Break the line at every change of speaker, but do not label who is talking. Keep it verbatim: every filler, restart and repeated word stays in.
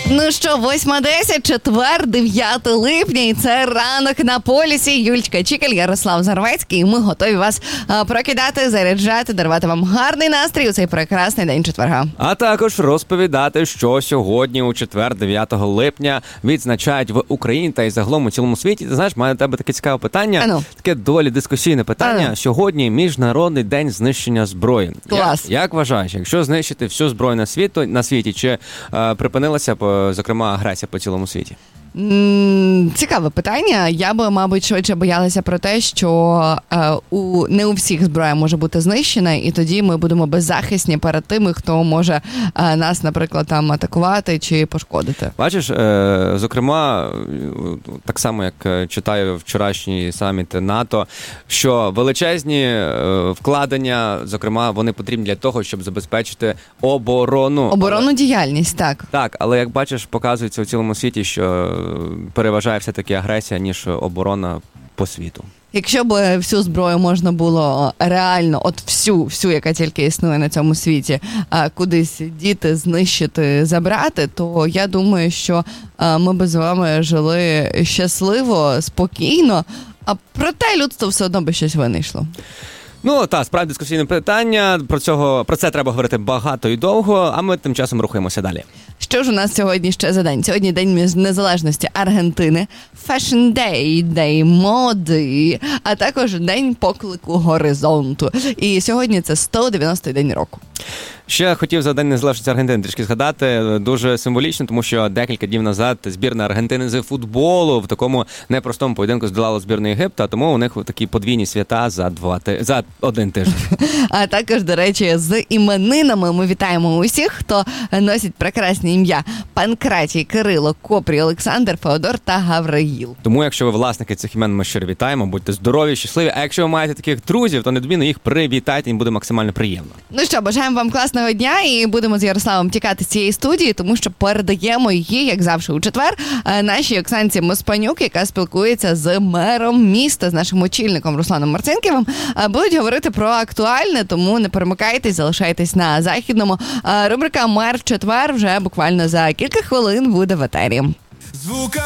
Ну що, восьма десять, четвер, дев'яте липня, і це ранок на полюсі. Юльчка Чікаль, Ярослав Зарвецький, і ми готові вас а, прокидати, заряджати, дарувати вам гарний настрій у цей прекрасний день четверга.
А також розповідати, що сьогодні у четвер, дев'ятого липня, відзначають в Україні та й загалом у цілому світі. Ти знаєш, маю до тебе таке цікаве питання,
Ану.
таке доволі дискусійне питання.
Ану.
Сьогодні Міжнародний день знищення зброї.
Клас.
Як, як вважаєш, якщо знищити всю зброю на світі, на світі чи е, припинилася б, зокрема, агресія по цілому світі?
М, Цікаве питання. Я би, мабуть, швидше боялася про те, що е, у не у всіх зброя може бути знищена, і тоді ми будемо беззахисні перед тими, хто може е, нас, наприклад, там атакувати чи пошкодити.
Бачиш, е, зокрема, так само, як читаю вчорашній саміт НАТО, що величезні е, вкладення, зокрема, вони потрібні для того, щоб забезпечити оборону.
Оборонну діяльність, так.
Так, але як бачиш, показується у цілому світі, що переважає все-таки агресія, ніж оборона по світу.
Якщо б всю зброю можна було реально, от всю, всю, яка тільки існує на цьому світі, кудись діти, знищити, забрати, то я думаю, що ми б з вами жили щасливо, спокійно, а проте людство все одно би щось винайшло.
Ну, та, справді дискусійне питання, про, цього, про це треба говорити багато і довго, а ми тим часом рухаємося далі.
Що ж у нас сьогодні ще за день? Сьогодні День Незалежності Аргентини, Fashion Day, День моди, а також День поклику горизонту. І сьогодні це сто дев'яностий день року.
Ще хотів за День Незалежності Аргентини трішки згадати, дуже символічно, тому що декілька днів назад збірна Аргентини з футболу в такому непростому поєдинку здолала збірну Єгипту, а тому у них такі подвійні свята за два ти... за один тиждень.
А також, до речі, з іменинами ми вітаємо усіх, хто носить прекрасне ім'я: Панкратій, Кирило, Копрій, Олександр, Феодор та Гавриїл.
Тому, якщо ви власники цих імен, ми щиро вітаємо, будьте здорові, щасливі, а якщо ви маєте таких друзів, то недмінно їх привітайте, їм буде максимально приємно.
Ну що, бажаємо вам класного дня і будемо з Ярославом тікати з цієї студії, тому що передаємо її, як завжди, у четвер, нашій Оксанці Моспанюк, яка спілкується з мером міста, з нашим очільником Русланом Марцинківим. Будуть говорити про актуальне, тому не перемикайтесь, залишайтесь на Західному. Рубрика «Мер в четвер» вже буквально за кілька хвилин буде в етері.